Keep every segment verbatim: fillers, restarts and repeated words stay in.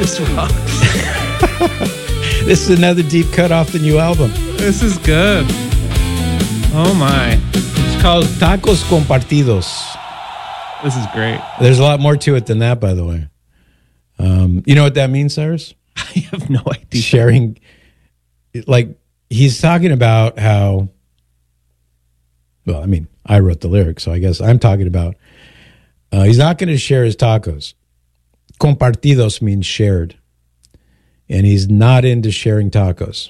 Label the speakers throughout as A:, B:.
A: This rocks.
B: This is another deep cut off the new album.
A: This is good. Oh my.
B: It's called Tacos Compartidos.
A: This is great.
B: There's a lot more to it than that, by the way. Um, you know what that means, Cyrus?
A: I have no idea.
B: Sharing, like, he's talking about how, well, I mean, I wrote the lyrics, so I guess I'm talking about, uh, he's not going to share his tacos. Compartidos means shared. And he's not into sharing tacos.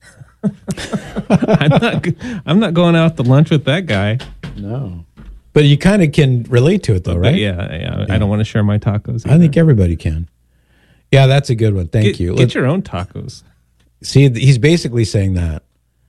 A: I'm not I'm not going out to lunch with that guy.
B: No. But you kind of can relate to it, though, right?
A: Yeah, yeah. I don't want to share my tacos either.
B: I think everybody can. Yeah, that's a good one. Thank
A: get,
B: you.
A: Get Let's, your own tacos.
B: See, he's basically saying that.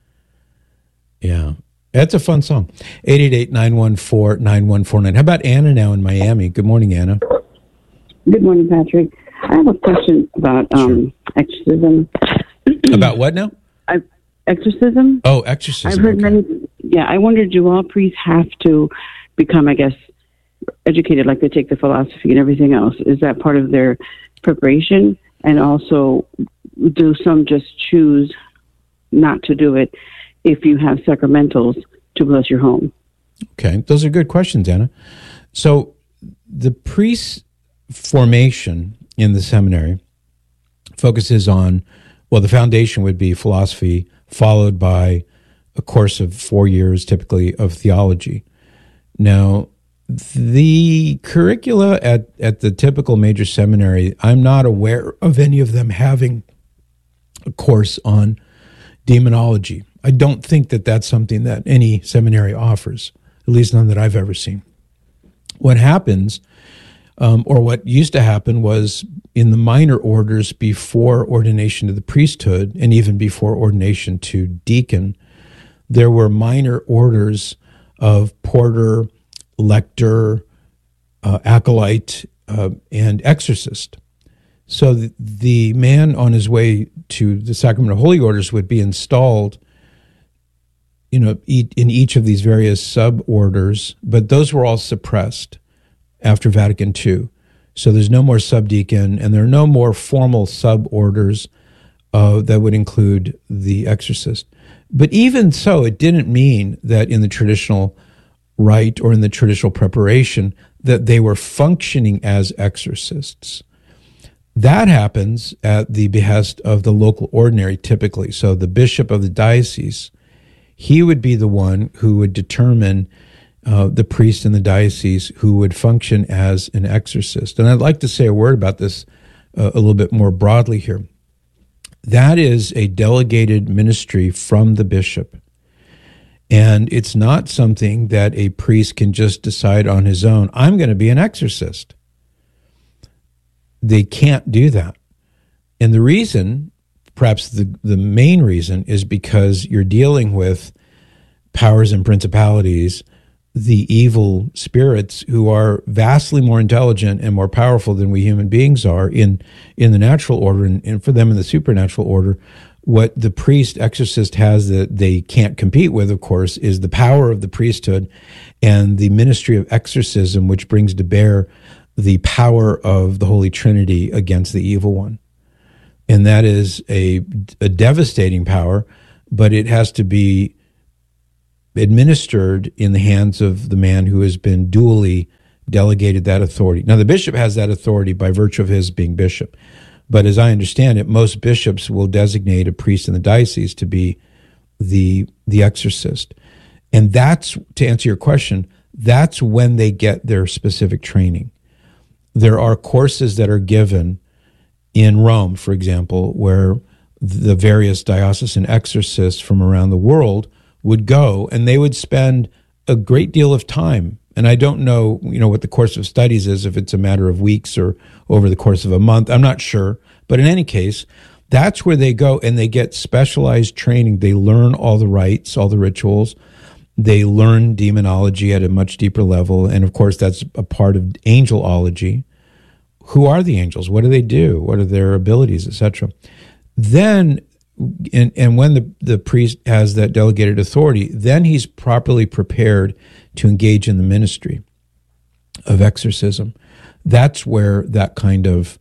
B: Yeah. That's a fun song. eight eight eight, nine one four, nine one four nine. How about Anna now in Miami? Good morning, Anna.
C: Good morning, Patrick. I have a question about um, sure. exorcism.
B: About what now?
C: I, exorcism.
B: Oh, exorcism.
C: I've heard
B: okay.
C: many. Yeah, I wondered, do all priests have to become, I guess, educated like they take the philosophy and everything else? Is that part of their preparation? And also, do some just choose not to do it if you have sacramentals to bless your home?
B: Okay, those are good questions, Anna. So the priest formation in the seminary focuses on, well, the foundation would be philosophy, followed by a course of four years, typically, of theology. Now, the curricula at, at the typical major seminary, I'm not aware of any of them having a course on demonology. I don't think that that's something that any seminary offers, at least none that I've ever seen. What happens, um, or what used to happen, was in the minor orders before ordination to the priesthood, and even before ordination to deacon, there were minor orders of porter, lector, uh, acolyte, uh, and exorcist. So the, the man on his way to the sacrament of holy orders would be installed, you know, in each of these various sub-orders, but those were all suppressed after Vatican Two. So there's no more subdeacon, and there are no more formal sub-orders uh, that would include the exorcist. But even so, it didn't mean that in the traditional rite or in the traditional preparation that they were functioning as exorcists. That happens at the behest of the local ordinary typically. So the bishop of the diocese, he would be the one who would determine uh, the priest in the diocese who would function as an exorcist. And I'd like to say a word about this uh, a little bit more broadly here. That is a delegated ministry from the bishop. And it's not something that a priest can just decide on his own, I'm going to be an exorcist. They can't do that. And the reason, perhaps the, the main reason, is because you're dealing with powers and principalities, the evil spirits who are vastly more intelligent and more powerful than we human beings are in, in the natural order, and, and for them in the supernatural order. What the priest exorcist has that they can't compete with, of course, is the power of the priesthood and the ministry of exorcism, which brings to bear the power of the Holy Trinity against the evil one. And that is a, a devastating power, but it has to be administered in the hands of the man who has been duly delegated that authority. Now, the bishop has that authority by virtue of his being bishop. But as I understand it, most bishops will designate a priest in the diocese to be the, the exorcist. And that's, to answer your question, that's when they get their specific training. There are courses that are given in Rome, for example, where the various diocesan exorcists from around the world would go, and they would spend a great deal of time. And I don't know, you know, what the course of studies is, if it's a matter of weeks or over the course of a month. I'm not sure. But in any case, that's where they go, and they get specialized training. They learn all the rites, all the rituals. They learn demonology at a much deeper level. And of course, that's a part of angelology. Who are the angels? What do they do? What are their abilities, et cetera? Then, and, and when the, the priest has that delegated authority, then he's properly prepared to engage in the ministry of exorcism. That's where that kind of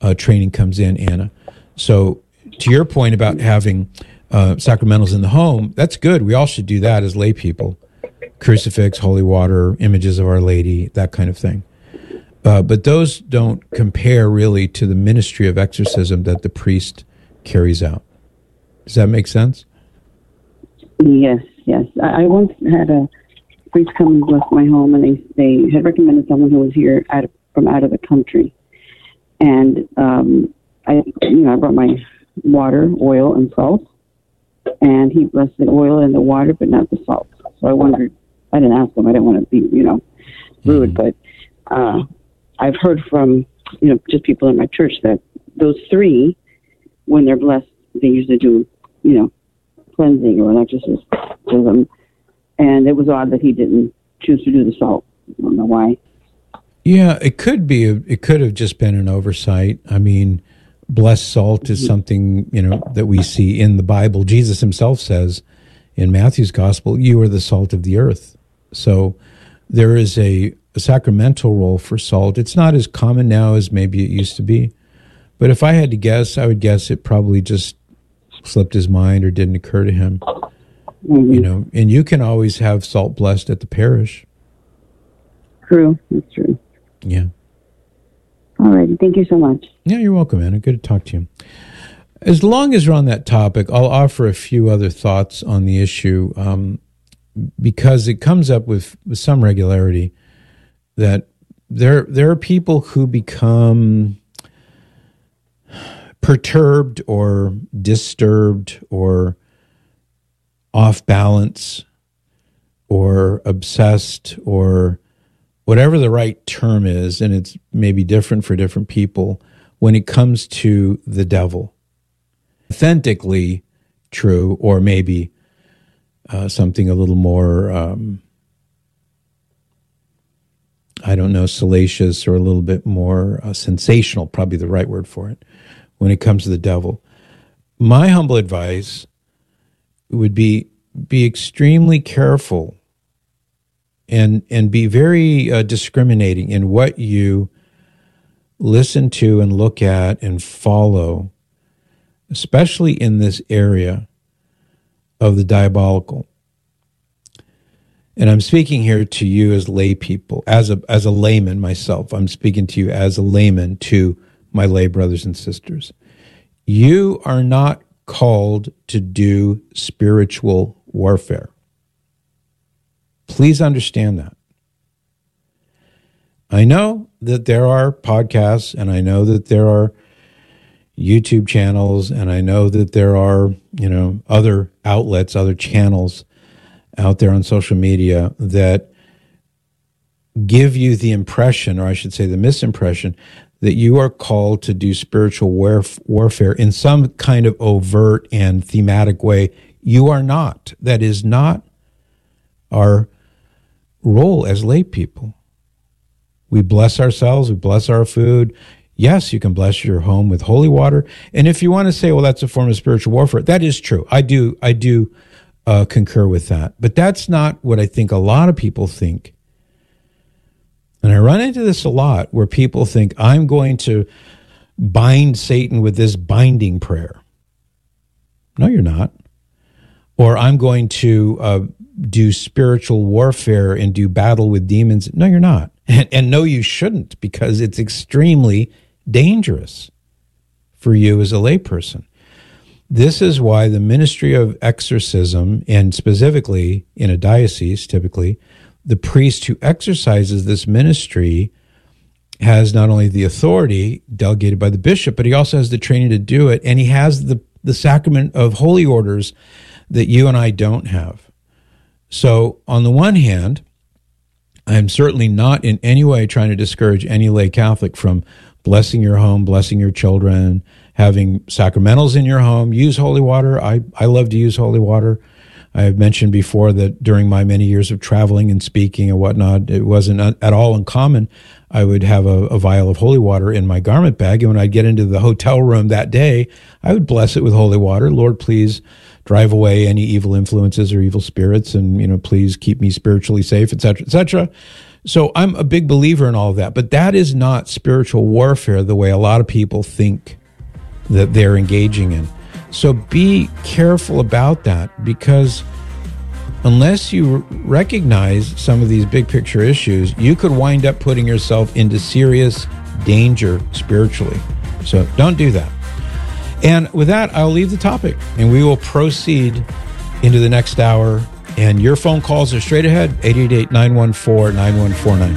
B: uh, training comes in, Anna. So to your point about having uh, sacramentals in the home, that's good. We all should do that as lay people. Crucifix, holy water, images of Our Lady, that kind of thing. Uh, but those don't compare really to the ministry of exorcism that the priest carries out. Does that make sense?
C: Yes, yes. I, I once had a priest come and bless my home, and they, they had recommended someone who was here out of, from out of the country. And um, I, you know, I brought my water, oil, and salt, and he blessed the oil and the water, but not the salt. So I wondered, I didn't ask him, I didn't want to be, you know, rude, mm-hmm. but uh, I've heard from, you know, just people in my church that those three, when they're blessed, they usually do, you know, cleansing or an exorcism. And it was odd that he didn't choose to do the salt. I don't know why.
B: Yeah, it could be. It could have just been an oversight. I mean, blessed salt is something, you know, that we see in the Bible. Jesus himself says in Matthew's gospel, you are the salt of the earth. So there is a, a sacramental role for salt. It's not as common now as maybe it used to be. But if I had to guess, I would guess it probably just slipped his mind or didn't occur to him. Mm-hmm. You know, and you can always have salt blessed at the parish.
C: True, that's true.
B: Yeah.
C: All right, thank you so much.
B: Yeah, you're welcome, Anna. Good to talk to you. As long as we're on that topic, I'll offer a few other thoughts on the issue, um, because it comes up with, with some regularity that there there are people who become perturbed or disturbed or off balance or obsessed or whatever the right term is, and it's maybe different for different people, when it comes to the devil. Authentically true, or maybe uh, something a little more, um, I don't know, salacious or a little bit more uh, sensational, probably the right word for it, when it comes to the devil. My humble advice would be be extremely careful and and be very uh, discriminating in what you listen to and look at and follow, especially in this area of the diabolical. And I'm speaking here to you as lay people, as a as a layman myself. I'm speaking to you as a layman to my lay brothers and sisters. You are not called to do spiritual warfare. Please understand that. I know that there are podcasts, and I know that there are YouTube channels, and I know that there are, you know, other outlets, other channels out there on social media that give you the impression, or I should say the misimpression, that you are called to do spiritual warf- warfare in some kind of overt and thematic way. You are not. That is not our role as lay people. We bless ourselves, we bless our food. Yes, you can bless your home with holy water. And if you want to say, well, that's a form of spiritual warfare, that is true. I do, I do uh, concur with that. But that's not what I think a lot of people think. And I run into this a lot where people think, I'm going to bind Satan with this binding prayer. No, you're not. Or I'm going to uh, do spiritual warfare and do battle with demons. No, you're not. And, and no, you shouldn't, because it's extremely dangerous for you as a layperson. This is why the ministry of exorcism, and specifically in a diocese, typically, the priest who exercises this ministry has not only the authority delegated by the bishop, but he also has the training to do it, and he has the, the sacrament of holy orders that you and I don't have. So on the one hand, I'm certainly not in any way trying to discourage any lay Catholic from blessing your home, blessing your children, having sacramentals in your home. Use holy water. I, I love to use holy water. I have mentioned before that during my many years of traveling and speaking and whatnot, it wasn't at all uncommon. I would have a, a vial of holy water in my garment bag, and when I'd get into the hotel room that day, I would bless it with holy water. Lord, please drive away any evil influences or evil spirits, and, you know, please keep me spiritually safe, et cetera, et cetera. So I'm a big believer in all of that, but that is not spiritual warfare the way a lot of people think that they're engaging in. So be careful about that, because unless you recognize some of these big picture issues, you could wind up putting yourself into serious danger spiritually. So don't do that. And with that, I'll leave the topic and we will proceed into the next hour. And your phone calls are straight ahead, eight eight eight, nine one four, nine one four nine.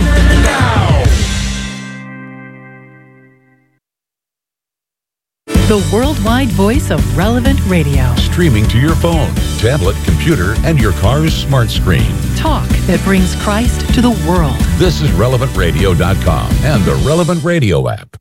D: The worldwide voice of Relevant Radio.
E: Streaming to your phone, tablet, computer, and your car's smart screen.
D: Talk that brings Christ to the world.
E: This is relevant radio dot com and the Relevant Radio app.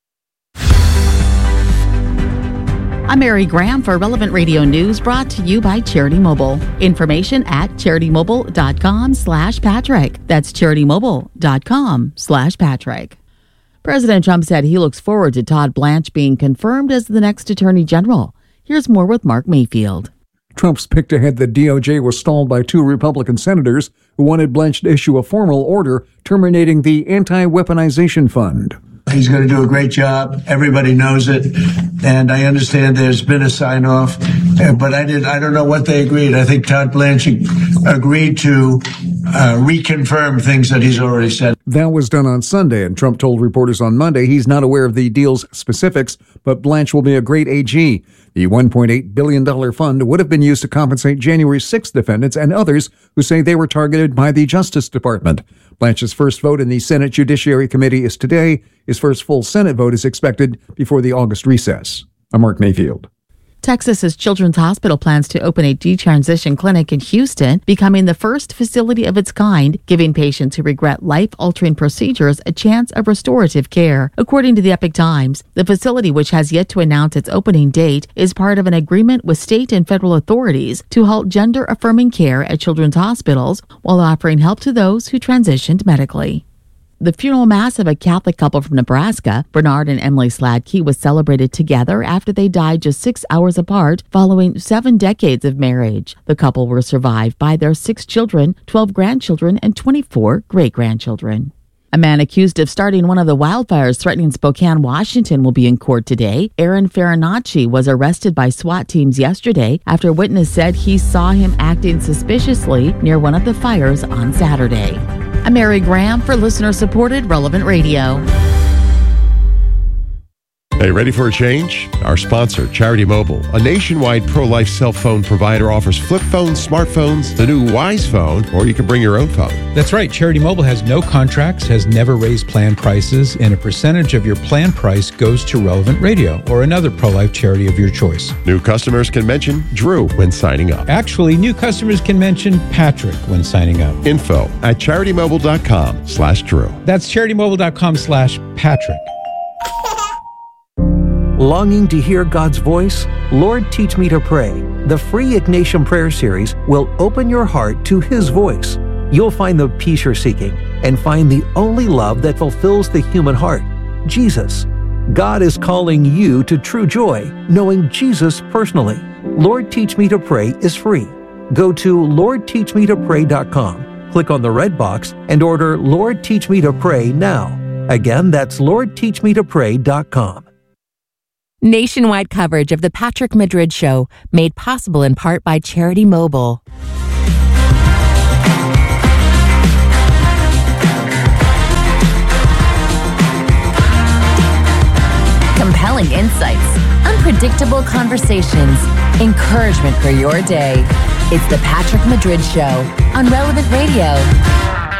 F: I'm Mary Graham for Relevant Radio News, brought to you by Charity Mobile. Information at charitymobile.com slash Patrick. That's charitymobile.com slash Patrick. President Trump said he looks forward to Todd Blanche being confirmed as the next Attorney General. Here's more with Mark Mayfield.
G: Trump's picked ahead the D O J was stalled by two Republican senators who wanted Blanche to issue a formal order terminating the Anti-Weaponization Fund.
H: He's going to do a great job. Everybody knows it. And I understand there's been a sign off, but I did, I don't know what they agreed. I think Todd Blanche agreed to uh, reconfirm things that he's already said.
G: That was done on Sunday, and Trump told reporters on Monday he's not aware of the deal's specifics, but Blanche will be a great A G. The one point eight billion dollars fund would have been used to compensate January sixth defendants and others who say they were targeted by the Justice Department. Blanche's first vote in the Senate Judiciary Committee is today. His first full Senate vote is expected before the August recess. I'm Mark Mayfield.
F: Texas's Children's Hospital plans to open a detransition clinic in Houston, becoming the first facility of its kind, giving patients who regret life-altering procedures a chance of restorative care. According to the Epoch Times, the facility, which has yet to announce its opening date, is part of an agreement with state and federal authorities to halt gender-affirming care at children's hospitals while offering help to those who transitioned medically. The funeral mass of a Catholic couple from Nebraska, Bernard and Emily Sladkey, was celebrated together after they died just six hours apart following seven decades of marriage. The couple were survived by their six children, twelve grandchildren, and twenty-four great-grandchildren. A man accused of starting one of the wildfires threatening Spokane, Washington, will be in court today. Aaron Farinacci was arrested by SWAT teams yesterday after a witness said he saw him acting suspiciously near one of the fires on Saturday. I'm Mary Graham for listener-supported Relevant Radio.
I: Hey, ready for a change? Our sponsor, Charity Mobile, a nationwide pro-life cell phone provider, offers flip phones, smartphones, the new Wise Phone, or you can bring your own phone.
B: That's right. Charity Mobile has no contracts, has never raised plan prices, and a percentage of your plan price goes to Relevant Radio or another pro-life charity of your choice.
I: New customers can mention Drew when signing up.
B: Actually, new customers can mention Patrick when signing up.
I: Info at charitymobile.com slash Drew.
B: That's charitymobile.com slash Patrick.
J: Longing to hear God's voice? Lord, Teach Me to Pray. The free Ignatian Prayer Series will open your heart to His voice. You'll find the peace you're seeking and find the only love that fulfills the human heart, Jesus. God is calling you to true joy, knowing Jesus personally. Lord, Teach Me to Pray is free. Go to lord teach me to pray dot com, click on the red box, and order Lord, Teach Me to Pray now. Again, that's lord teach me to pray dot com.
K: Nationwide coverage of The Patrick Madrid Show, made possible in part by Charity Mobile. Compelling insights, unpredictable conversations, encouragement for your day. It's The Patrick Madrid Show on Relevant Radio.